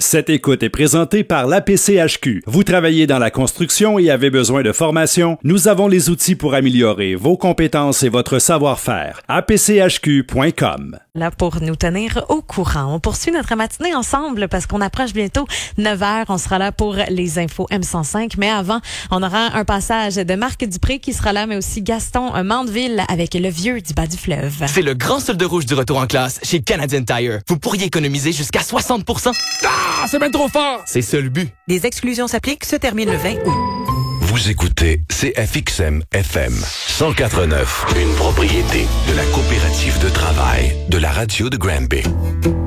Cette écoute est présentée par l'APCHQ. Vous travaillez dans la construction et avez besoin de formation? Nous avons les outils pour améliorer vos compétences et votre savoir-faire. apchq.com. Là, pour nous tenir au courant. On poursuit notre matinée ensemble parce qu'on approche bientôt 9h. On sera là pour les infos M105. Mais avant, on aura un passage de Marc Dupré qui sera là, mais aussi Gaston Mandeville avec le vieux du bas du fleuve. C'est le grand solde rouge du retour en classe chez Canadian Tire. Vous pourriez économiser jusqu'à 60%. Ah, c'est bien trop fort! C'est ça le but. Les exclusions s'appliquent, se termine le 20 août. Vous écoutez CFXM FM 104.9, une propriété de la coopérative de travail de la radio de Granby.